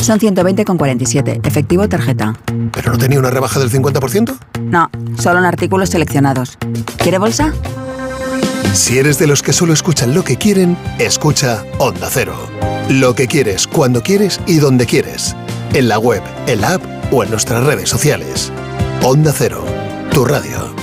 Son 120,47. Efectivo tarjeta. ¿Pero no tenía una rebaja del 50%? No, solo en artículos seleccionados. ¿Quiere bolsa? Si eres de los que solo escuchan lo que quieren, escucha Onda Cero. Lo que quieres, cuando quieres y donde quieres. En la web, en la app o en nuestras redes sociales. Onda Cero, tu radio.